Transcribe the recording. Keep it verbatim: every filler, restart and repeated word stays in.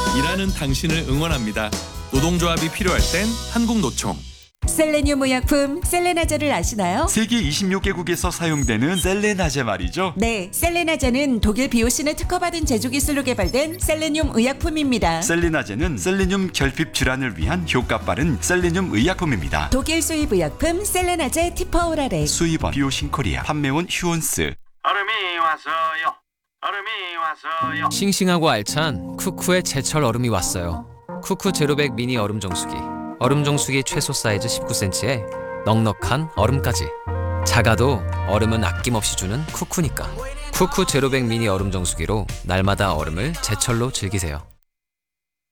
일하는 당신을 응원합니다. 노동조합이 필요할 땐 한국노총. 셀레늄 의약품 셀레나제를 아시나요? 세계 이십육 개국에서 사용되는 셀레나제 말이죠. 네, 셀레나제는 독일 비오신을 특허받은 제조 기술로 개발된 셀레늄 의약품입니다. 셀레나제는 셀레늄 결핍 질환을 위한 효과 빠른 셀레늄 의약품입니다. 독일 수입 의약품 셀레나제 티퍼오랄에 수입원 비오신 코리아, 판매원 휴온스. 얼음이 왔어요. 얼음이 왔어요. 싱싱하고 알찬 쿠쿠의 제철 얼음이 왔어요. 쿠쿠 제로백 미니 얼음 정수기. 얼음 정수기 최소 사이즈 십구 센티미터에 넉넉한 얼음까지. 작아도 얼음은 아낌없이 주는 쿠쿠니까. 쿠쿠 제로백 미니 얼음 정수기로 날마다 얼음을 제철로 즐기세요.